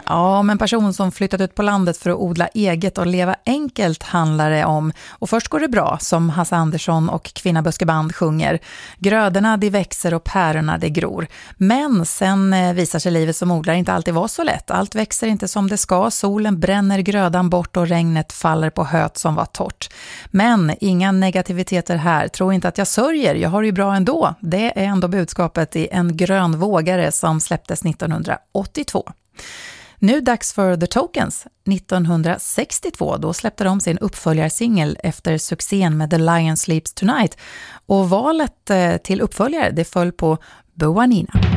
Ja, men person som flyttat ut på landet för att odla eget och leva enkelt handlar det om. Och först går det bra, som Hasse Andersson och Kvinnaböskeband sjunger. Grödorna de växer och pärorna de gror. Men sen visar sig livet som odlare inte alltid vara så lätt. Allt växer inte som det ska. Solen bränner grödan bort och regnet faller på höet som var torrt. Men inga negativiteter här. Tro inte att jag sörjer. Jag har det ju bra ändå. Det är ändå budskapet i En grön vågare som släpptes 1982. Nu dags för The Tokens. 1962 då släppte de sin uppföljarsingel efter succén med The Lion Sleeps Tonight. Och valet till uppföljare det föll på Boanina.